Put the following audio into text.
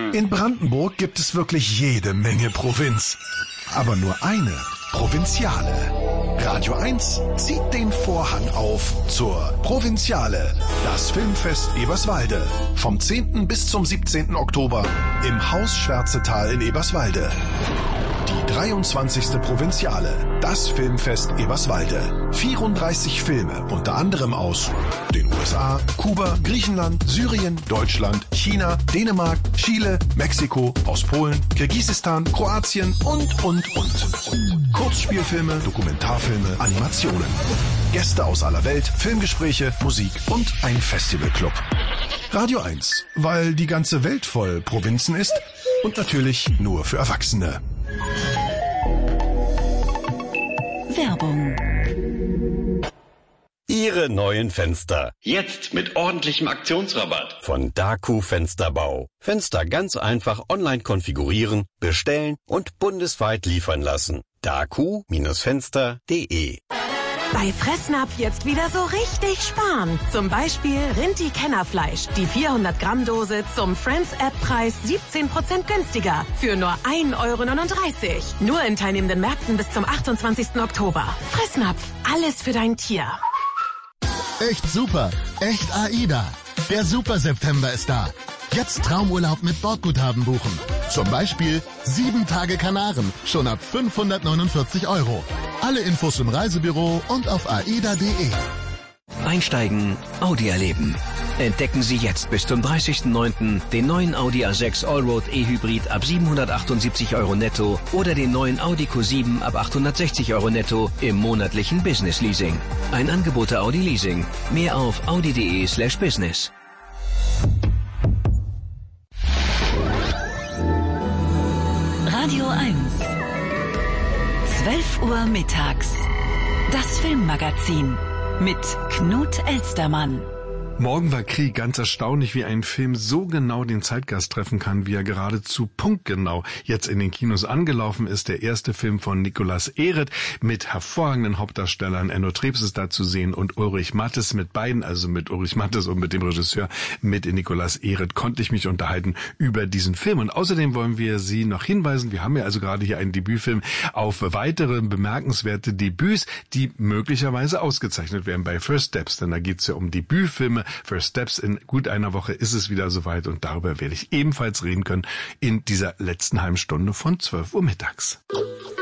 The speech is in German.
In Brandenburg gibt es wirklich jede Menge Provinz. Aber nur eine Provinziale. Radio 1 zieht den Vorhang auf zur Provinziale. Das Filmfest Eberswalde. Vom 10. bis zum 17. Oktober im Haus Schwärzetal in Eberswalde. Die 23. Provinziale, das Filmfest Eberswalde. 34 Filme, unter anderem aus den USA, Kuba, Griechenland, Syrien, Deutschland, China, Dänemark, Chile, Mexiko, aus Polen, Kirgisistan, Kroatien und. Kurzspielfilme, Dokumentarfilme, Animationen. Gäste aus aller Welt, Filmgespräche, Musik und ein Festivalclub. Radio 1, weil die ganze Welt voll Provinzen ist und natürlich nur für Erwachsene. Werbung. Ihre neuen Fenster. Jetzt mit ordentlichem Aktionsrabatt. Von Daku Fensterbau. Fenster ganz einfach online konfigurieren, bestellen und bundesweit liefern lassen. daku-fenster.de. Bei Fressnapf jetzt wieder so richtig sparen. Zum Beispiel Rinti-Kennerfleisch. Die 400 Gramm Dose zum Friends-App-Preis 17% günstiger. Für nur 1,39 €. Nur in teilnehmenden Märkten bis zum 28. Oktober. Fressnapf. Alles für dein Tier. Echt super. Echt AIDA. Der Super September ist da. Jetzt Traumurlaub mit Bordguthaben buchen. Zum Beispiel 7 Tage Kanaren. Schon ab 549 €. Alle Infos im Reisebüro und auf aida.de. Einsteigen, Audi erleben. Entdecken Sie jetzt bis zum 30.09. den neuen Audi A6 Allroad E-Hybrid ab 778 € netto oder den neuen Audi Q7 ab 860 € netto im monatlichen Business Leasing. Ein Angebot der Audi Leasing. Mehr auf audi.de/business. Radio 1. 12 Uhr mittags. Das Filmmagazin mit Knut Elstermann. Morgen war Krieg. Ganz erstaunlich, wie ein Film so genau den Zeitgeist treffen kann, wie er geradezu punktgenau jetzt in den Kinos angelaufen ist. Der erste Film von Nicolas Ehret mit hervorragenden Hauptdarstellern. Enno Trebs ist da zu sehen und Ulrich Mattes. Mit beiden, also mit Ulrich Mattes und mit dem Regisseur, mit Nicolas Ehret, konnte ich mich unterhalten über diesen Film. Und außerdem wollen wir Sie noch hinweisen, wir haben ja also gerade hier einen Debütfilm, auf weitere bemerkenswerte Debüts, die möglicherweise ausgezeichnet werden bei First Steps. Denn da geht es ja um Debütfilme. First Steps, in gut einer Woche ist es wieder soweit und darüber werde ich ebenfalls reden können in dieser letzten halben Stunde von 12 Uhr mittags.